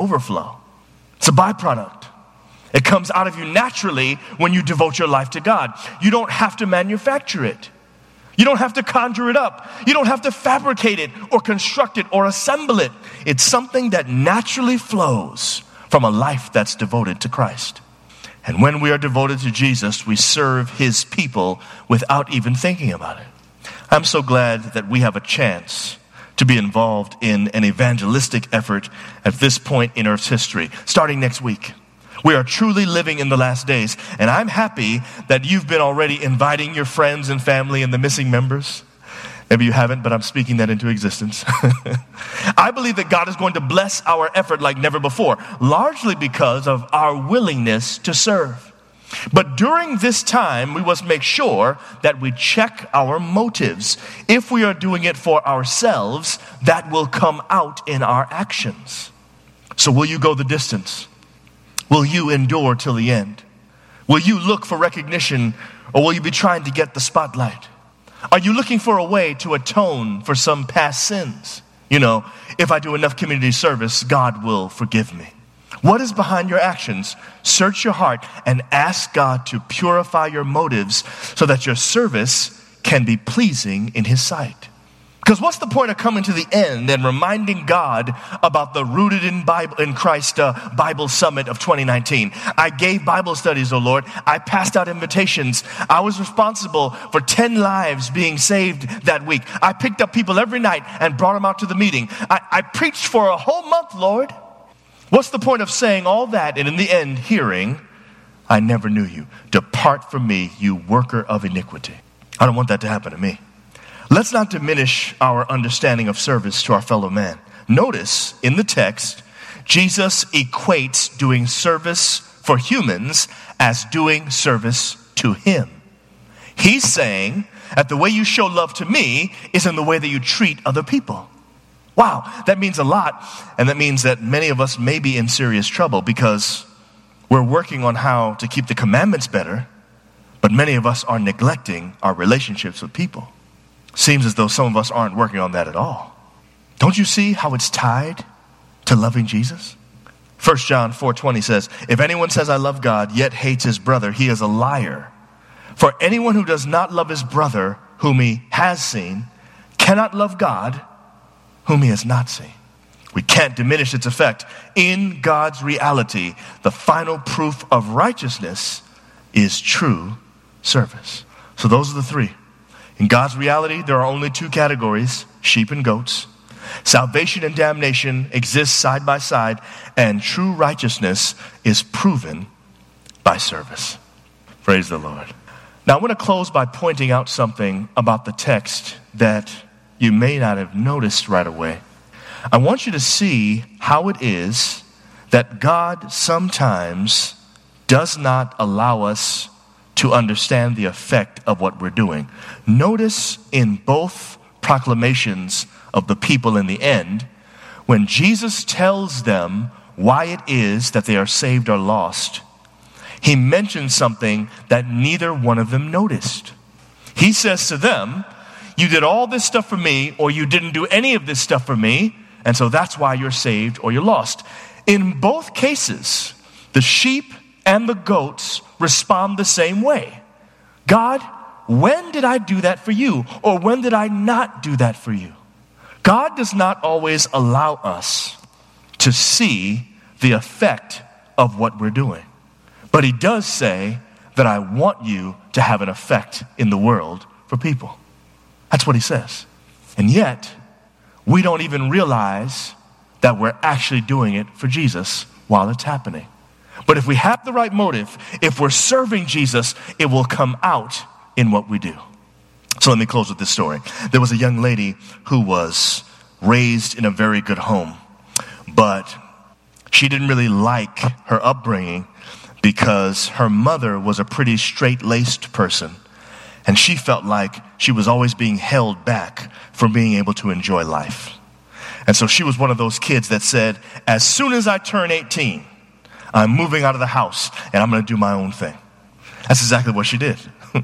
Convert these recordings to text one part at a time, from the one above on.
overflow. It's a byproduct. It comes out of you naturally when you devote your life to God. You don't have to manufacture it. You don't have to conjure it up. You don't have to fabricate it or construct it or assemble it. It's something that naturally flows from a life that's devoted to Christ. And when we are devoted to Jesus, we serve his people without even thinking about it. I'm so glad that we have a chance to be involved in an evangelistic effort at this point in Earth's history, starting next week. We are truly living in the last days, and I'm happy that you've been already inviting your friends and family and the missing members. Maybe you haven't, but I'm speaking that into existence. I believe that God is going to bless our effort like never before, largely because of our willingness to serve. But during this time, we must make sure that we check our motives. If we are doing it for ourselves, that will come out in our actions. So will you go the distance? Will you endure till the end? Will you look for recognition, or will you be trying to get the spotlight? Are you looking for a way to atone for some past sins? You know, if I do enough community service, God will forgive me. What is behind your actions? Search your heart and ask God to purify your motives so that your service can be pleasing in his sight. Because what's the point of coming to the end and reminding God about the Rooted in Christ Bible Summit of 2019? I gave Bible studies, oh Lord. I passed out invitations. I was responsible for 10 lives being saved that week. I picked up people every night and brought them out to the meeting. I preached for a whole month, Lord. What's the point of saying all that and in the end hearing, I never knew you. Depart from me, you worker of iniquity. I don't want that to happen to me. Let's not diminish our understanding of service to our fellow man. Notice in the text, Jesus equates doing service for humans as doing service to him. He's saying that the way you show love to me is in the way that you treat other people. Wow, that means a lot, and that means that many of us may be in serious trouble because we're working on how to keep the commandments better, but many of us are neglecting our relationships with people. Seems as though some of us aren't working on that at all. Don't you see how it's tied to loving Jesus? 1 John 4:20 says, if anyone says I love God, yet hates his brother, he is a liar. For anyone who does not love his brother, whom he has seen, cannot love God, whom he has not seen. We can't diminish its effect. In God's reality, the final proof of righteousness is true service. So those are the three. In God's reality, there are only two categories, sheep and goats. Salvation and damnation exist side by side, and true righteousness is proven by service. Praise the Lord. Now I want to close by pointing out something about the text that you may not have noticed right away. I want you to see how it is that God sometimes does not allow us to understand the effect of what we're doing. Notice in both proclamations of the people in the end, when Jesus tells them why it is that they are saved or lost, he mentions something that neither one of them noticed. He says to them, you did all this stuff for me, or you didn't do any of this stuff for me, and so that's why you're saved or you're lost. In both cases, the sheep and the goats respond the same way. God, when did I do that for you? Or when did I not do that for you? God does not always allow us to see the effect of what we're doing. But he does say that I want you to have an effect in the world for people. That's what he says. And yet, we don't even realize that we're actually doing it for Jesus while it's happening. But if we have the right motive, if we're serving Jesus, it will come out in what we do. So let me close with this story. There was a young lady who was raised in a very good home, but she didn't really like her upbringing because her mother was a pretty straight-laced person, and she felt like she was always being held back from being able to enjoy life. And so she was one of those kids that said, as soon as I turn 18, I'm moving out of the house and I'm going to do my own thing. That's exactly what she did.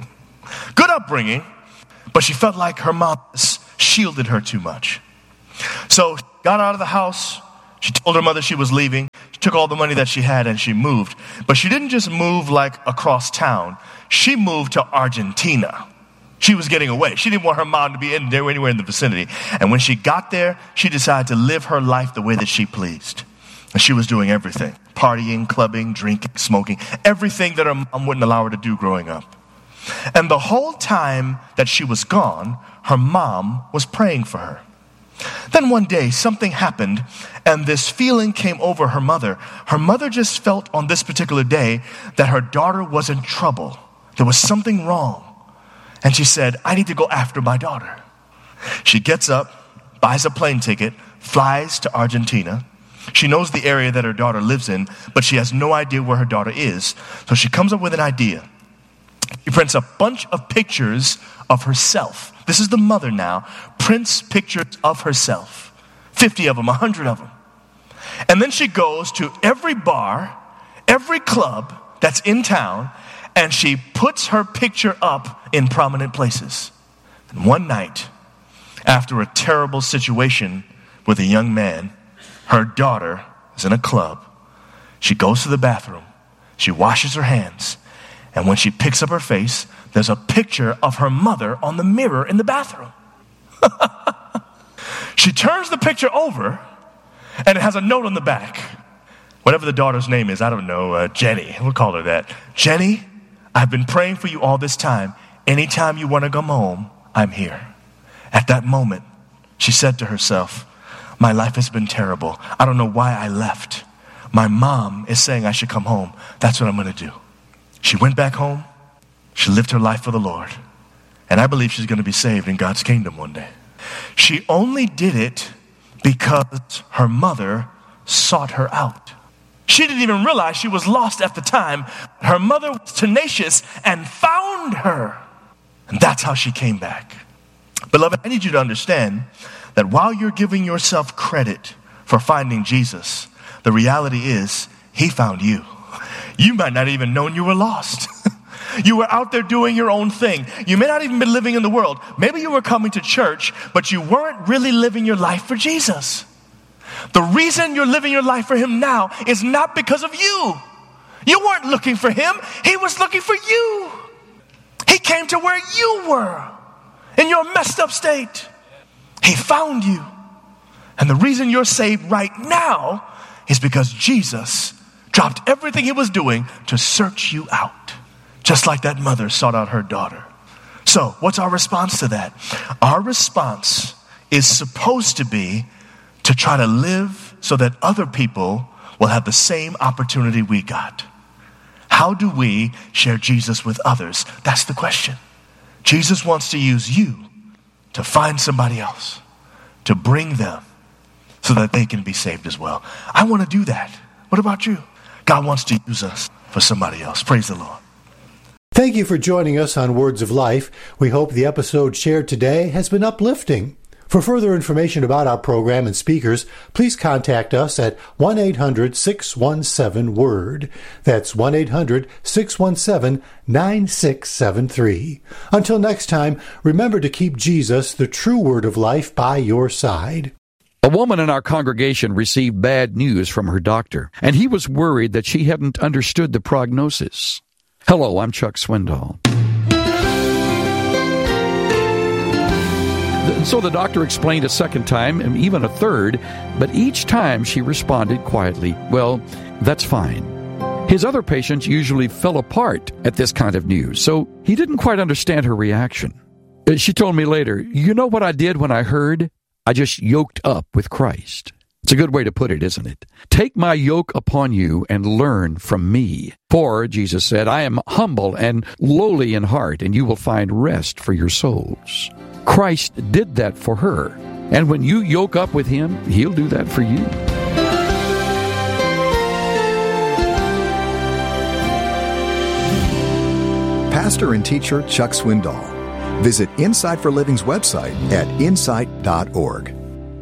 Good upbringing, but she felt like her mom shielded her too much. So she got out of the house. She told her mother she was leaving. took all the money that she had and she moved. But she didn't just move like across town. She moved to Argentina. She was getting away. She didn't want her mom to be anywhere in the vicinity. And when she got there, she decided to live her life the way that she pleased. And she was doing everything. Partying, clubbing, drinking, smoking. Everything that her mom wouldn't allow her to do growing up. And the whole time that she was gone, her mom was praying for her. Then one day, something happened, and this feeling came over her mother. Her mother just felt on this particular day that her daughter was in trouble. There was something wrong. And she said, I need to go after my daughter. She gets up, buys a plane ticket, flies to Argentina. She knows the area that her daughter lives in, but she has no idea where her daughter is. So she comes up with an idea. She prints a bunch of pictures of herself. This is the mother now. Prints pictures of herself. 50 of them, 100 of them. And then she goes to every bar, every club that's in town, and she puts her picture up in prominent places. And one night, after a terrible situation with a young man, her daughter is in a club. She goes to the bathroom. She washes her hands. And when she picks up her face, there's a picture of her mother on the mirror in the bathroom. She turns the picture over, and it has a note on the back. Whatever the daughter's name is, I don't know, Jenny. We'll call her that. Jenny, I've been praying for you all this time. Anytime you want to come home, I'm here. At that moment, she said to herself, my life has been terrible. I don't know why I left. My mom is saying I should come home. That's what I'm going to do. She went back home. She lived her life for the Lord. And I believe she's going to be saved in God's kingdom one day. She only did it because her mother sought her out. She didn't even realize she was lost at the time. Her mother was tenacious and found her. And that's how she came back. Beloved, I need you to understand that while you're giving yourself credit for finding Jesus, the reality is he found you. You might not even known you were lost. You were out there doing your own thing. You may not even be living in the world. Maybe you were coming to church, but you weren't really living your life for Jesus. The reason you're living your life for him now is not because of you. You weren't looking for him. He was looking for you. He came to where you were in your messed up state. He found you. And the reason you're saved right now is because Jesus dropped everything he was doing to search you out. Just like that mother sought out her daughter. So, what's our response to that? Our response is supposed to be to try to live so that other people will have the same opportunity we got. How do we share Jesus with others? That's the question. Jesus wants to use you to find somebody else, to bring them so that they can be saved as well. I want to do that. What about you? God wants to use us for somebody else. Praise the Lord. Thank you for joining us on Words of Life. We hope the episode shared today has been uplifting. For further information about our program and speakers, please contact us at 1-800-617-WORD. That's 1-800-617-9673. Until next time, remember to keep Jesus, the true Word of Life, by your side. A woman in our congregation received bad news from her doctor, and he was worried that she hadn't understood the prognosis. Hello, I'm Chuck Swindoll. So the doctor explained a second time, and even a third, but each time she responded quietly, well, that's fine. His other patients usually fell apart at this kind of news, so he didn't quite understand her reaction. She told me later, you know what I did when I heard? I just yoked up with Christ. It's a good way to put it, isn't it? Take my yoke upon you and learn from me. For, Jesus said, I am humble and lowly in heart, and you will find rest for your souls. Christ did that for her. And when you yoke up with him, he'll do that for you. Pastor and teacher Chuck Swindoll. Visit Insight for Living's website at insight.org.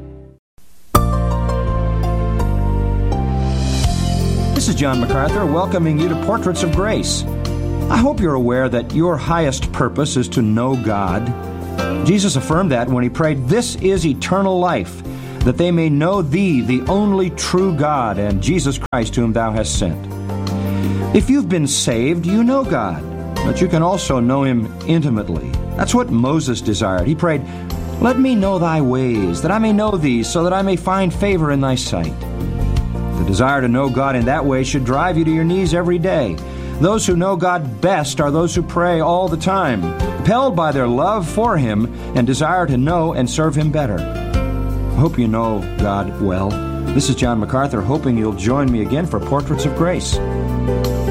This is John MacArthur welcoming you to Portraits of Grace. I hope you're aware that your highest purpose is to know God. Jesus affirmed that when he prayed, "This is eternal life, that they may know Thee, the only true God, and Jesus Christ, whom Thou hast sent. If you've been saved, you know God, but you can also know Him intimately. That's what Moses desired. He prayed, "Let me know Thy ways, that I may know Thee, so that I may find favor in Thy sight." The desire to know God in that way should drive you to your knees every day. Those who know God best are those who pray all the time, impelled by their love for Him and desire to know and serve Him better. I hope you know God well. This is John MacArthur, hoping you'll join me again for Portraits of Grace.